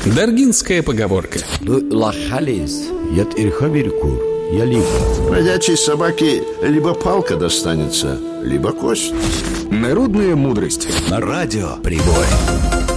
Даргинская поговорка. Бродячей собаке либо палка достанется, либо кость. Народная мудрость. На радио «Прибой».